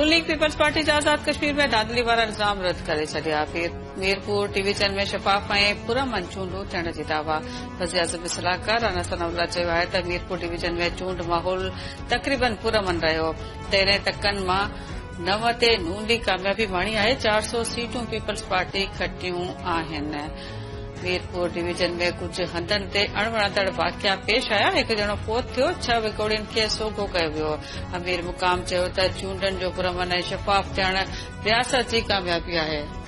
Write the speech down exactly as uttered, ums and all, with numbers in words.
नून league peoples party जा आज़ाद कश्मीर में धांधली वारा इल्ज़ाम रद्द करे छॾिया। मीरपुर डिवीजन में शफ़ाफ़ ऐं पुरअमन चूंडूं थियण जी दावा। वज़ीर आज़म जे सलाहकार राना सनाउल्लाह चयो आहे त मीरपुर डिवीजन में चूंड माहौल तक़रीबन पुरअमन रहियो। तेरहं टकनि मां नव ते नून लीग कामयाबी माणी आहे। चार सौ सीटूं पीपल्स पार्टी खटियूं आहिनि। मीरपुर डिवीजन में कुछ हंधनि ते अणवणंदड़ वाक़िया पेश आया। हिक ॼणो फोत थियो, छह विकोड़ियुनि खे सोघो कयो वियो। अमीर मुक़ाम चयो त चूंडनि जो पुरअमन ऐं शफ़ाफ़ थियण रियासत जी कामयाबी आहे।